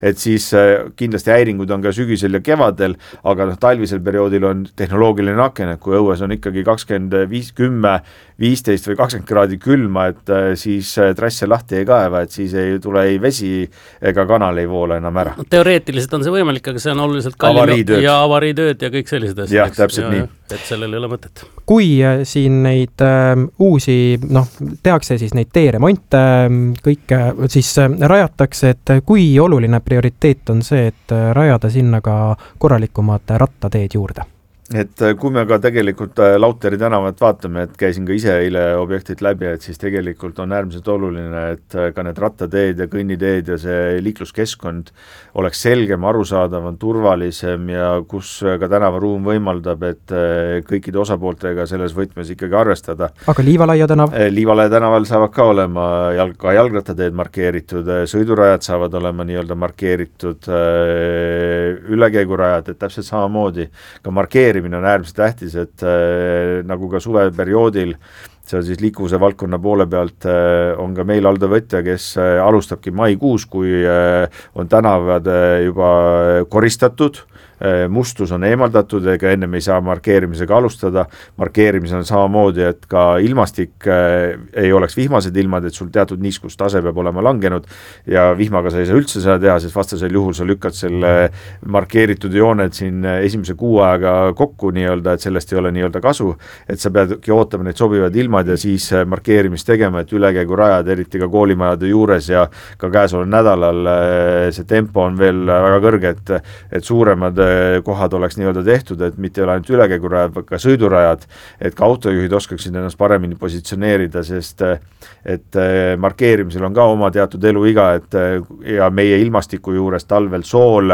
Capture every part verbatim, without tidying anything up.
et siis kindlasti häiringud on ka sügisel ja kevadel, aga noh, talvisel perioodil on tehnoloogiline aken, et kui õues on ikkagi kakskümmend viis, kümme, viisteist või kakskümmend kraadi külma, et siis trasse lahti ei kaeva, et siis ei tule ei vesi ega kanal ei voola enam ära. Teoreetiliselt on see võimalik, aga see on oluliselt kallim avariitööd. ja avariitööd ja kõik sellised asjad. Jah, täpselt ja, nii. Et sellel ei ole mõtet. Kui siin neid äh, uusi, noh, tehakse siis neid teeremonte, kõik siis rajatakse, et kui oluline prioriteet on see, et rajada sinna ka korralikumad rattateed juurde? Et kui me ka tegelikult Lauteri tänavat vaatame, et käisin ka ise eile objektit läbi, et siis tegelikult on äärmiselt oluline, et ka need rattateed ja kõnniteed ja see liikluskeskkond oleks selgem, arusaadavam, turvalisem ja kus ka tänavaruum võimaldab, et kõikide osapooltega selles võtmes ikkagi arvestada. Aga Liivalaia tänav? Liivalaia tänaval saavad ka olema jalg, ka jalgrattateed markeeritud, sõidurajad saavad olema nii-öelda markeeritud, ülekäigurajad, et täpselt samamoodi ka markeerimine on äärmiselt tähtis, et äh, nagu ka suveperioodil, see on siis liikuvuse valdkonna poole pealt, äh, on ka meil aldavõtja, kes äh, alustabki maikuus, kui äh, on tänavad äh, juba koristatud, äh, mustus on eemaldatud, ega ennem ei saa markeerimisega alustada, markeerimisel on samamoodi, et ka ilmastik äh, ei oleks vihmased ilmad, et sul teatud niiskustase peab olema langenud ja vihmaga sa ei saa üldse seda teha, sest vastasel juhul sa lükkad selle markeeritud jooned siin esimese kuu aega kokku nii-öelda, et sellest ei ole nii-öelda kasu, et sa peadki ootama neid sobivad ilmad ja siis markeerimist tegema, et ülekäigurajad, eriti ka koolimajade juures ja ka käesoleval nädalal see tempo on veel väga kõrge, et, et suuremad kohad oleks nii-öelda tehtud, et mitte ole ainult ülekäigurajad, vaid ka sõidurajad, et ka autojuhid oskaksid ennast paremini positsioneerida, sest et markeerimisel on ka oma teatud eluiga, et ja meie ilmastiku juures talvel sool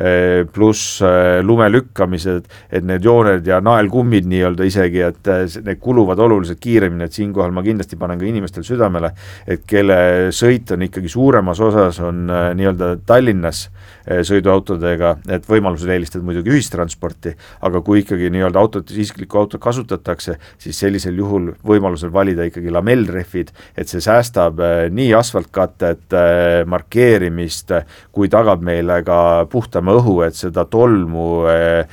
pluss lume lükkamised, et need jooned ja naelkummid nii-öelda isegi, et need kuluvad oluliselt kiiremini, et siinkohal ma kindlasti panen ka inimestel südamele, et kelle sõit on ikkagi suuremas osas on nii-öelda Tallinnas sõiduautodega, et võimalusel eelistad muidugi ühistransporti, aga kui ikkagi nii-öelda autot, isiklikku autot kasutatakse, siis sellisel juhul võimalusel valida ikkagi lamellrehvid, et see säästab nii asfaltkatet, markeerimist, kui tagab meile ka puhtama õhu, et seda tolmu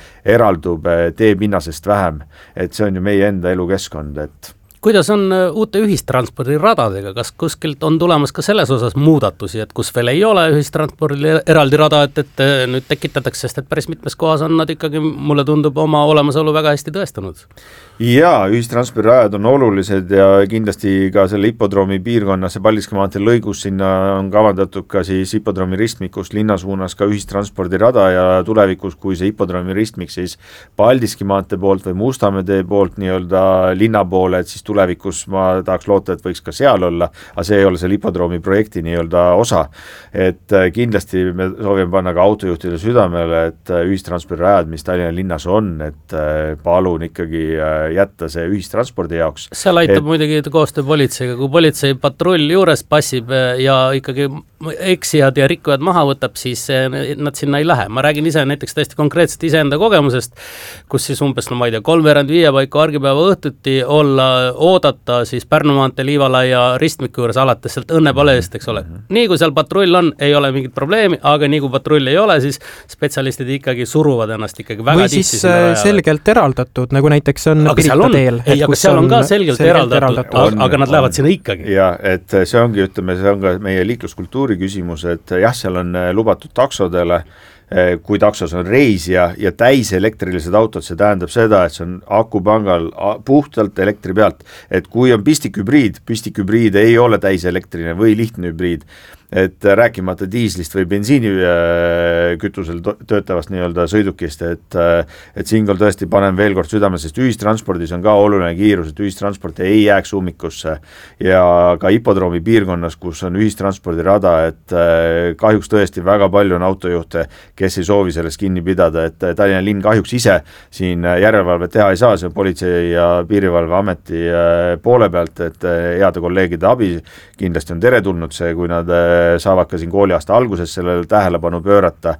eraldub teepinnasest vähem. Et see on ju meie enda elukeskkond, et kuidas on uute ühistranspordiradadega, kas kuskilt on tulemas ka selles osas muudatusi, et kus veel ei ole ühistranspordi eraldi rada, et, et nüüd tekitatakse, sest et päris mitmes kohas on nad ikkagi, mulle tundub, oma olemasolu väga hästi tõestanud? Jaa, ühistranspordirajad on olulised ja kindlasti ka selle hipodroomi piirkonnas ja Paldiski maantee lõigus sinna on kavandatud ka siis hipodroomi ristmikust linna suunas ka ühistranspordirada ja tulevikus, kui see hipodroomi ristmik siis Paldiski maantee poolt või Mustamäe tee poolt nii-öelda linna poole, et siis tulevikus ma tahaks loota, et võiks ka seal olla, aga see ei ole see hipodroomi projekti nii-öelda osa. Et kindlasti me soovime panna ka autojuhtide südamele, et ühistranspordirajad, mis Tallinna linnas on, et palun ikkagi jätta see ühistranspordi jaoks. Seal aitab et... muidugi koostöö politseiga, kui politsei patrull juures passib ja ikkagi eksijad ja rikkujad maha võtab, siis nad sinna ei lähe. Ma räägin ise näiteks täiesti konkreetselt iseenda kogemusest, kus siis umbes, no ma ei tea, kolmveerand viie paiku argipäeva õhtuti olla, oodata siis Pärnu maantee Liivalaia ristmiku juures alates sealt Õnnepaleest, eks ole. Nii kui seal patrull on, ei ole mingit probleemi, aga nii kui patrull ei ole, siis spetsialistid ikkagi suruvad ennast ikkagi väga või siis selgelt eraldatud, nagu näiteks on aga seal on, teel, ei, aga seal on, on ka selgelt, selgelt eraldatud, eraldatud. On, aga nad lähevad on. Sinna ikkagi. Ja, et see ongi, ütleme, see on ka meie liikluskultuuri küsimus, et jah, seal on lubatud taksodele, kui taksos on reisija ja täis elektrilised autod, see tähendab seda, et see on akupangal puhtalt elektri pealt, et kui on pistikhübriid, pistikhübriid ei ole täis elektriline või lihtne hübriid, et rääkimata diislist või bensiinikütusel töötavast nii-öelda sõidukist, et, et siinkohal tõesti panen veel kord südame, sest ühistranspordis on ka oluline kiirus, et ühistransport ei jääks ummikusse ja ka hipodroomi piirkonnas, kus on ühistranspordirada, et kahjuks tõesti väga palju on autojuhte, kes ei soovi sellest kinni pidada, et Tallinna linn kahjuks ise siin järelevalvet teha ei saa, see on politsei ja piirivalveameti poole pealt, et heade kolleegide abi kindlasti on teretulnud see, kui nad saavad ka siin kooliaasta alguses sellele tähelepanu pöörata,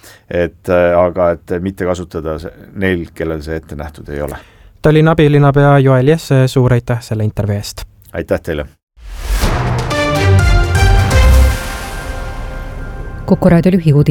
et aga et mitte kasutada neil, kellel see ette nähtud ei ole. Tallinna abilinnapea Joel Jesse, suur aitäh selle intervjuu eest. Aitäh teile. Kuku raadio lühiuudis.